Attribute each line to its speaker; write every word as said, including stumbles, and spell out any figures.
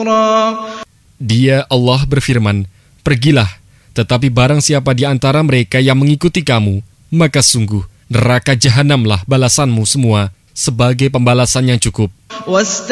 Speaker 1: نفورا.
Speaker 2: Dia Allah berfirman, pergilah, tetapi barang siapa di antara mereka yang mengikuti kamu, maka sungguh neraka jahanamlah balasanmu semua sebagai pembalasan yang cukup.